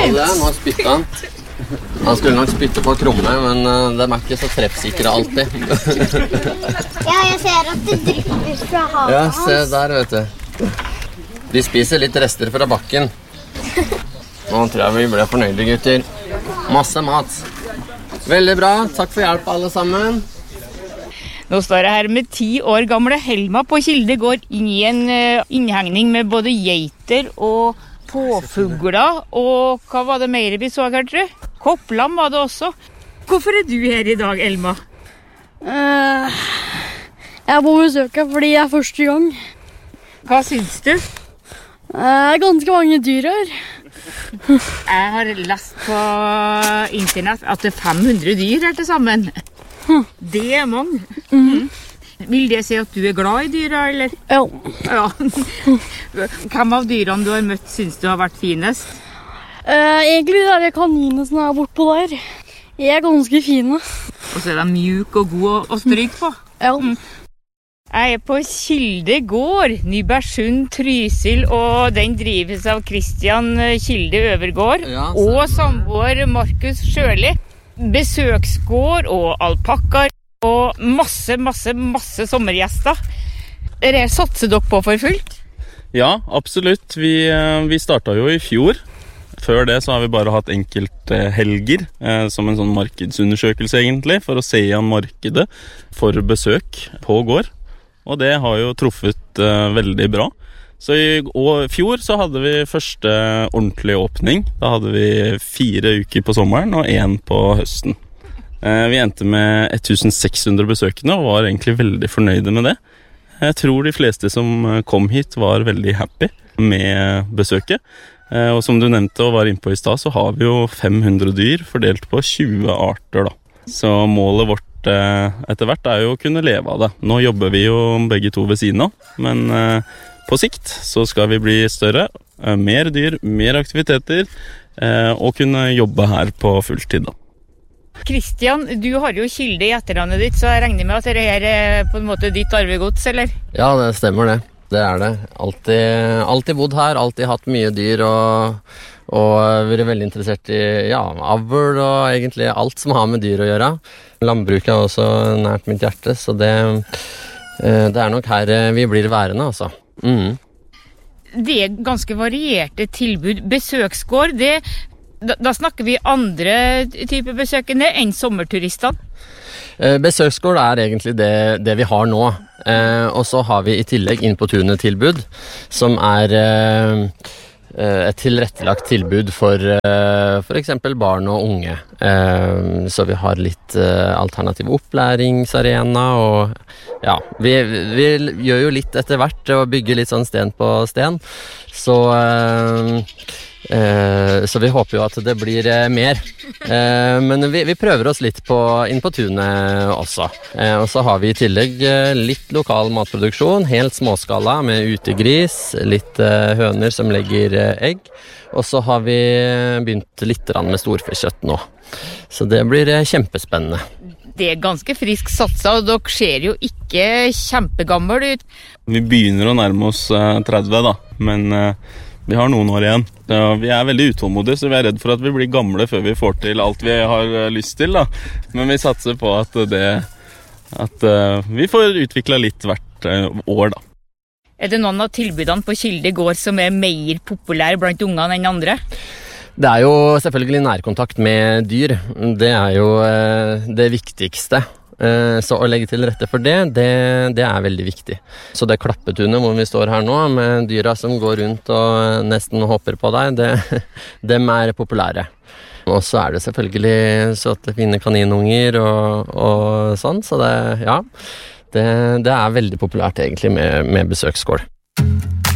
Alle, nå spytter han. Han skulle nok spytte på kromme, men de ikke så treffsikre alltid. Ja, jeg ser at det drypper fra havet. Ja, se der, vet du. De spiser litt rester fra bakken. Nå tror jeg vi ble fornøyde, gutter. Masse mat. Veldig bra. Takk for hjelp, alle sammen. Nå står jeg her med 10 år gamle Helma på Kilde gård inn i en innhegning med både geiter og påfugler, og hva var det mer vi så her, tror du? Kopplam var det også. Hvorfor du her i dag, Elma? Jeg er på besøk her fordi det første gang. Hva syns du? Det ganske mange dyr her. Jeg har lest på internett at det 500 dyr her til sammen. Det mange. Vil det si at du glad i dyra, eller? Ja. Hvem av dyrene du har møtt synes du har vært finest? Egentlig det kaninene som bortpå der. De ganske fine. Og så de mjuke og gode å stryke på. Ja. Jeg på Kilde gård, Nybergsund, Trysil, og den drives av Kristian Kilde Øvergård, og samboer Markus Sjøli. Besøksgård og alpakker og masse sommergjester. Satser dere på for fullt? Ja, absolutt. Vi startet jo i fjor. Før det så har vi bare hatt enkelte helger som en sånn markedsundersøkelse egentlig, for å se an markedet for besøk på gård. Og det har jo truffet veldig bra. Så i fjor så hadde vi første ordentlige åpning. Da hadde vi 4 uker på sommeren og 1 på høsten. Vi endte med 1600 besøkende og var egentlig veldig fornøyde med det. Jeg tror de fleste som kom hit var veldig happy med besøket. Og som du nevnte og var inne på i sted, så har vi jo 500 dyr fordelt på 20 arter da. Så målet vårt etter hvert er jo å kunne leve av det. Nå jobber vi jo begge to ved siden av, men på sikt så skal vi bli større, mer dyr, mer aktiviteter, og kunne jobbe her på fulltid da. Kristian, du har jo Kilde i etternavnet ditt, så jeg regner med at dette er på en måte ditt arvegods, eller? Ja, det stemmer det. Det det. Alltid bodd her, alltid hatt mye dyr, og vært veldig interessert i avl og egentlig alt som har med dyr å gjøre. Landbruket er også nært mitt hjerte, så det nok her vi blir værende, altså. Det ganske varierte tilbud. Besøksgård, da snakker vi andre typer besøkende enn sommerturistene. Besøksgård egentlig det vi har nå. Og så har vi i tillegg inn på tunet tilbud, som et tilrettelagt tilbud for eksempel barn og unge. Så vi har litt alternativ opplæringsarena, og ja, vi gjør jo litt etter hvert og bygger litt sånn sten på sten. Så vi håper jo at det blir mer. Men vi prøver oss litt inn på tunet også. Og så har vi i tillegg litt lokal matproduksjon, helt småskala med utegris, litt høner som legger egg. Og så har vi begynt litt med storfekjøtt nå. Så det blir kjempespennende. Det ganske frisk satsa, og dere ser jo ikke kjempegammel ut. Vi begynner å nærme oss 30 da, men vi har noen år igjen. Vi veldig utålmodige, så vi redd for at vi blir gamle før vi får til alt vi har lyst til da. Men vi satser på at vi får utviklet litt hvert år da. Det noen av tilbudene på Kilde gård som mer populære blant ungene enn andre? Det jo selvfølgelig nærkontakt med dyr. Det jo det viktigste. Så å legge til rette for det veldig viktig. Så det klappetunet hvor vi står her nå, med dyra som går rundt og nesten hopper på deg, dem populære. Og så det selvfølgelig søte, fine kaninunger og sånn, så det veldig populært egentlig med besøksgård.